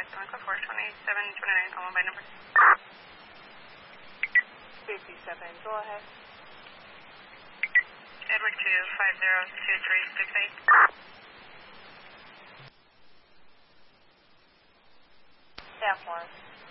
Echo 42729, call by number 57, go ahead. Edward 2502368. Staff 1.